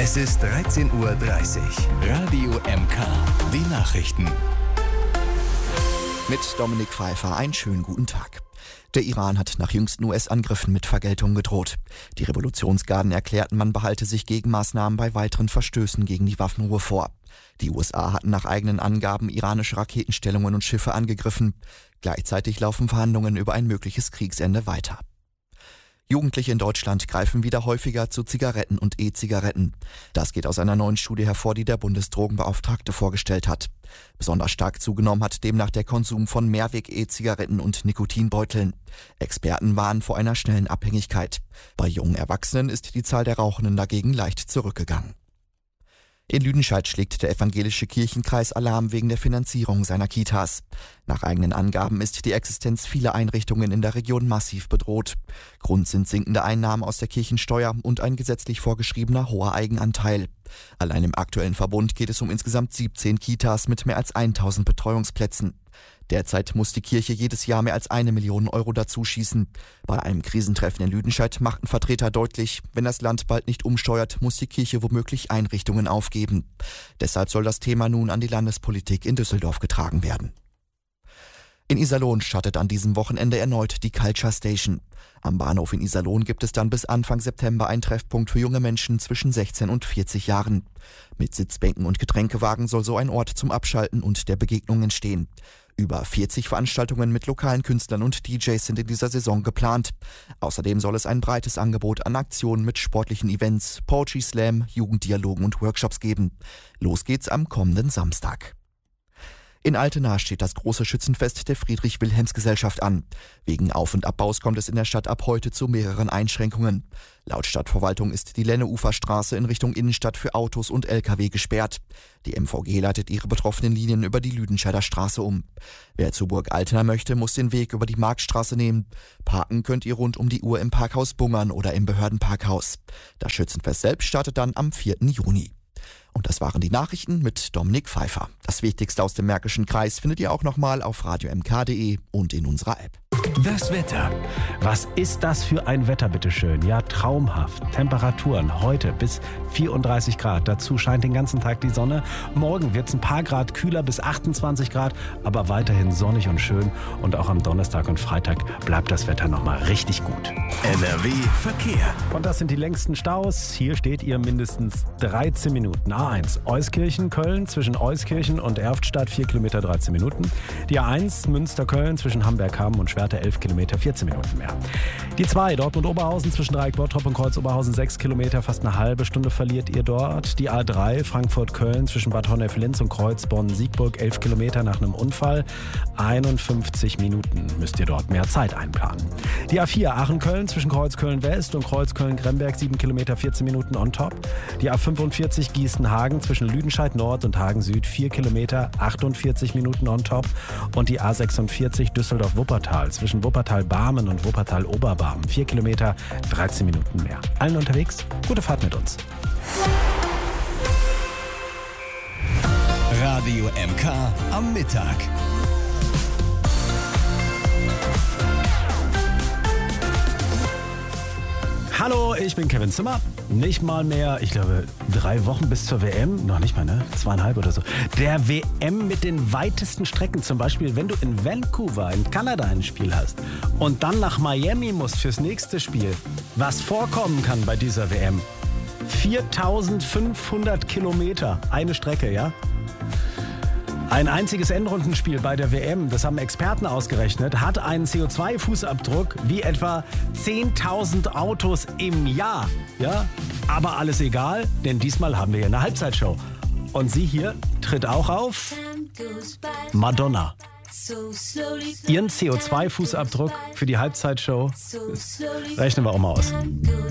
Es ist 13:30 Uhr. Radio MK. Die Nachrichten. Mit Dominik Pfeiffer einen schönen guten Tag. Der Iran hat nach jüngsten US-Angriffen mit Vergeltung gedroht. Die Revolutionsgarden erklärten, man behalte sich Gegenmaßnahmen bei weiteren Verstößen gegen die Waffenruhe vor. Die USA hatten nach eigenen Angaben iranische Raketenstellungen und Schiffe angegriffen. Gleichzeitig laufen Verhandlungen über ein mögliches Kriegsende weiter. Jugendliche in Deutschland greifen wieder häufiger zu Zigaretten und E-Zigaretten. Das geht aus einer neuen Studie hervor, die der Bundesdrogenbeauftragte vorgestellt hat. Besonders stark zugenommen hat demnach der Konsum von Mehrweg-E-Zigaretten und Nikotinbeuteln. Experten warnen vor einer schnellen Abhängigkeit. Bei jungen Erwachsenen ist die Zahl der Rauchenden dagegen leicht zurückgegangen. In Lüdenscheid schlägt der evangelische Kirchenkreis Alarm wegen der Finanzierung seiner Kitas. Nach eigenen Angaben ist die Existenz vieler Einrichtungen in der Region massiv bedroht. Grund sind sinkende Einnahmen aus der Kirchensteuer und ein gesetzlich vorgeschriebener hoher Eigenanteil. Allein im aktuellen Verbund geht es um insgesamt 17 Kitas mit mehr als 1000 Betreuungsplätzen. Derzeit muss die Kirche jedes Jahr mehr als 1 Million Euro dazuschießen. Bei einem Krisentreffen in Lüdenscheid machten Vertreter deutlich, wenn das Land bald nicht umsteuert, muss die Kirche womöglich Einrichtungen aufgeben. Deshalb soll das Thema nun an die Landespolitik in Düsseldorf getragen werden. In Iserlohn startet an diesem Wochenende erneut die Culture Station. Am Bahnhof in Iserlohn gibt es dann bis Anfang September einen Treffpunkt für junge Menschen zwischen 16 und 40 Jahren. Mit Sitzbänken und Getränkewagen soll so ein Ort zum Abschalten und der Begegnung entstehen. Über 40 Veranstaltungen mit lokalen Künstlern und DJs sind in dieser Saison geplant. Außerdem soll es ein breites Angebot an Aktionen mit sportlichen Events, Poetry Slam, Jugenddialogen und Workshops geben. Los geht's am kommenden Samstag. In Altena steht das große Schützenfest der Friedrich-Wilhelms-Gesellschaft an. Wegen Auf- und Abbaus kommt es in der Stadt ab heute zu mehreren Einschränkungen. Laut Stadtverwaltung ist die Lenne-Uferstraße in Richtung Innenstadt für Autos und Lkw gesperrt. Die MVG leitet ihre betroffenen Linien über die Lüdenscheider Straße um. Wer zu Burg Altena möchte, muss den Weg über die Marktstraße nehmen. Parken könnt ihr rund um die Uhr im Parkhaus Bungern oder im Behördenparkhaus. Das Schützenfest selbst startet dann am 4. Juni. Und das waren die Nachrichten mit Dominik Pfeiffer. Das Wichtigste aus dem Märkischen Kreis findet ihr auch nochmal auf radiomk.de und in unserer App. Das Wetter. Was ist das für ein Wetter, bitteschön? Ja, traumhaft. Temperaturen heute bis 34 Grad. Dazu scheint den ganzen Tag die Sonne. Morgen wird es ein paar Grad kühler bis 28 Grad, aber weiterhin sonnig und schön. Und auch am Donnerstag und Freitag bleibt das Wetter nochmal richtig gut. NRW Verkehr. Und das sind die längsten Staus. Hier steht ihr mindestens 13 Minuten. A1 Euskirchen, Köln zwischen Euskirchen und Erftstadt 4 Kilometer 13 Minuten. Die A1 Münster-Köln zwischen Hamberg-Hamm und Schwerte 11 Kilometer 14 Minuten mehr. Die 2 Dortmund-Oberhausen zwischen Dreieck-Bottrop und Kreuz-Oberhausen 6 Kilometer, fast eine halbe Stunde verliert ihr dort. Die A3 Frankfurt-Köln zwischen Bad Honnef-Linz und Kreuz-Bonn-Siegburg 11 Kilometer nach einem Unfall. 51 Minuten müsst ihr dort mehr Zeit einplanen. Die A4 Aachen-Köln zwischen Kreuz-Köln-West und Kreuz-Köln-Gremberg 7 Kilometer 14 Minuten on top. Die A45 Gießen-Hagen zwischen Lüdenscheid Nord und Hagen Süd 4 Kilometer 48 Minuten on top. Und die A46 Düsseldorf-Wuppertal zwischen Wuppertal-Barmen und Wuppertal-Oberbarmen 4 Kilometer 13 Minuten mehr. Allen unterwegs, gute Fahrt mit uns. Radio MK am Mittag. Hallo, ich bin Kevin Zimmer. Nicht mal mehr, ich glaube, 3 Wochen bis zur WM. Noch nicht mal, ne? 2,5 oder so. Der WM mit den weitesten Strecken. Zum Beispiel, wenn du in Vancouver in Kanada ein Spiel hast und dann nach Miami musst fürs nächste Spiel. Was vorkommen kann bei dieser WM. 4500 Kilometer. Eine Strecke, ja? Ein einziges Endrundenspiel bei der WM, das haben Experten ausgerechnet, hat einen CO2-Fußabdruck wie etwa 10.000 Autos im Jahr. Ja? Aber alles egal, denn diesmal haben wir hier eine Halbzeitshow. Und sie hier tritt auch auf. Madonna. Ihren CO2-Fußabdruck für die Halbzeitshow rechnen wir auch mal aus.